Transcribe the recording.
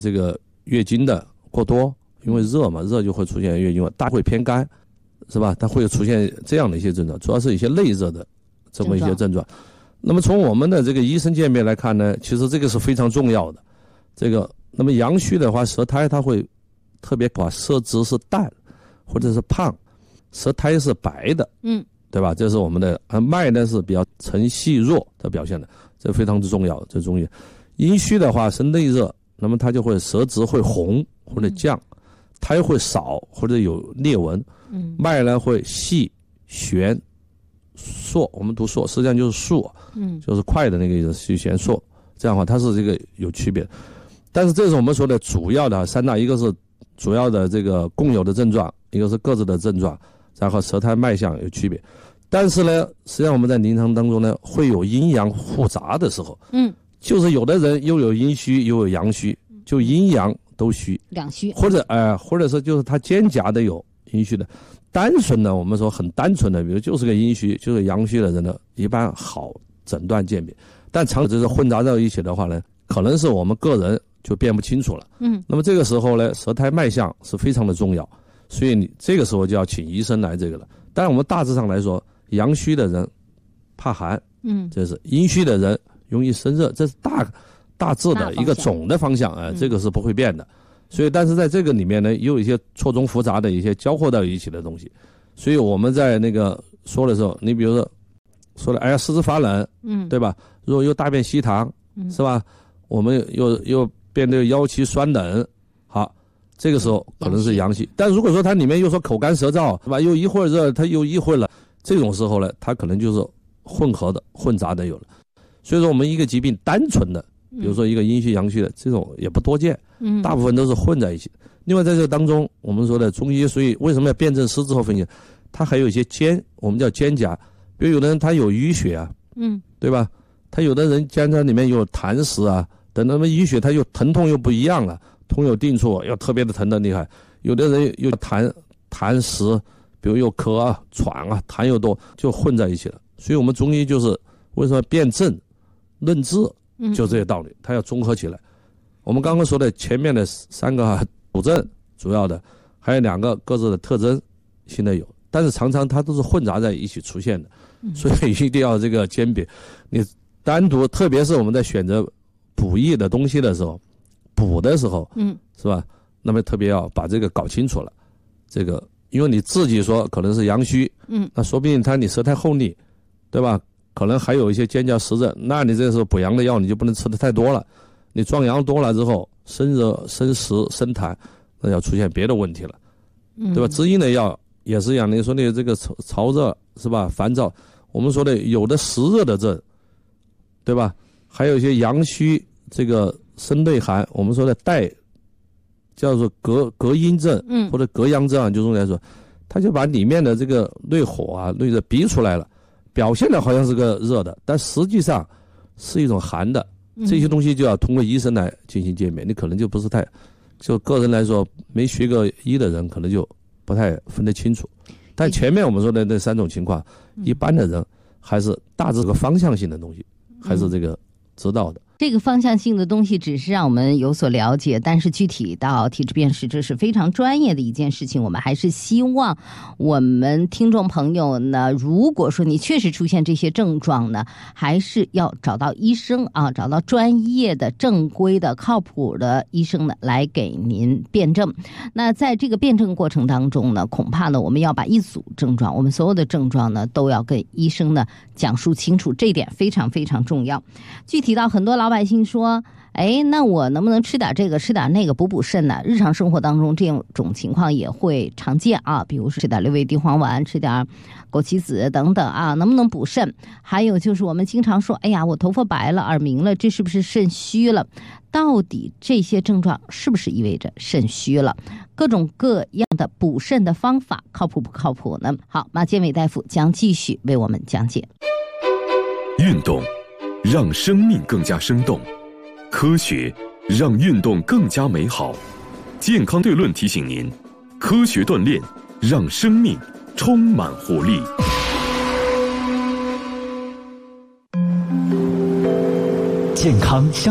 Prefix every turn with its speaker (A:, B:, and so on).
A: 这个月经的过多，因为热嘛，热就会出现月经大会偏干，是吧？它会出现这样的一些症状，主要是一些内热的这么一些症状。那么从我们的这个医生鉴别来看呢，其实这个是非常重要的。那么阳虚的话，舌苔它会特别把舌质是淡或者是胖，舌苔是白的，对吧？这是我们的脉呢是比较沉细弱的表现的，这非常之重要。这中医阴虚的话是内热，那么它就会舌质会红或者降，苔会少或者有裂纹，脉呢会细弦硕，我们读硕实际上就是速，就是快的那个意思，细弦硕，这样的话它是这个有区别。但是这是我们说的主要的三大，一个是主要的这个共有的症状，一个是各自的症状，然后舌苔脉象有区别。但是呢，实际上我们在临床当中呢，会有阴阳复杂的时候，就是有的人又有阴虚又有阳虚，就阴阳都虚，
B: 两虚，
A: 或者是就是他兼夹的有阴虚的。单纯的我们说很单纯的，比如就是个阴虚就是阳虚的人呢，一般好诊断鉴别。但长期是混杂在一起的话呢，可能是我们个人就辨不清楚了。那么这个时候呢，舌苔脉象是非常的重要，所以你这个时候就要请医生来这个了。当然我们大致上来说，阳虚的人怕寒，这是阴虚的人容易生热，这是大致的一个总的方向，这个是不会变的。所以但是在这个里面呢，也有一些错综复杂的一些交互到一起的东西。所以我们在那个说的时候，你比如说的四肢发冷，对吧？如果又大便稀溏，是吧？我们又变得腰膝酸冷，好，这个时候可能是阳虚。但如果说它里面又说口干舌燥，是吧？又一会儿热，它又一会儿冷，这种时候呢，它可能就是混合的、混杂的有了。所以说我们一个疾病单纯的，比如说一个阴虚阳虚的这种也不多见，大部分都是混在一起。另外在这个当中，我们说的中医，所以为什么要辨证施之后分析？它还有一些我们叫兼夹，比如有的人他有淤血啊，对吧？他有的人兼夹里面有痰湿啊，等那么淤血，他又疼痛又不一样了，痛有定处，要特别的疼得厉害。有的人又痰湿，比如又咳啊、喘啊，痰又多，就混在一起了。所以我们中医就是为什么辨证论治，就这些道理，它要综合起来。我们刚刚说的前面的三个主症主要的，还有两个各自的特征现在有，但是常常它都是混杂在一起出现的，所以一定要这个鉴别。你单独，特别是我们在选择补益的东西的时候，补的时候，是吧？那么特别要把这个搞清楚了。这个，因为你自己说可能是阳虚，那说不定你舌苔厚腻，对吧？可能还有一些兼夹实症，那你这个时候补阳的药你就不能吃的太多了。你壮阳多了之后，生热、生湿、生痰，那要出现别的问题了，对吧？滋阴的药也是一样，你说你这个潮热是吧？烦躁，我们说的有的实热的症，对吧？还有一些阳虚，这个生内寒，我们说的叫做隔阴症，或者隔阳症啊，就中医来说，他就把里面的这个内火啊、内热逼出来了，表现的好像是个热的，但实际上是一种寒的。这些东西就要通过医生来进行鉴别，你可能就不是就个人来说没学过医的人可能就不太分得清楚。但前面我们说的那三种情况，一般的人还是大致个方向性的东西，还是这个知道的。
B: 这个方向性的东西只是让我们有所了解，但是具体到体质辨识，这是非常专业的一件事情。我们还是希望我们听众朋友呢，如果说你确实出现这些症状呢，还是要找到医生啊，找到专业的、正规的、靠谱的医生呢，来给您辩证。那在这个辩证过程当中呢，恐怕呢，我们要把一组症状，我们所有的症状呢，都要跟医生呢讲述清楚，这一点非常非常重要。具体到很多老百姓说，那我能不能吃点这个吃点那个补肾呢？日常生活当中这种情况也会常见啊，比如说吃点六味地黄丸，吃点枸杞子等等啊，能不能补肾？还有就是我们经常说，哎呀，我头发白了、耳鸣了，这是不是肾虚了？到底这些症状是不是意味着肾虚了？各种各样的补肾的方法靠谱不靠谱呢？好，马建伟大夫将继续为我们讲解。
C: 运动让生命更加生动，科学让运动更加美好。健康对论提醒您，科学锻炼让生命充满活力。
D: 健康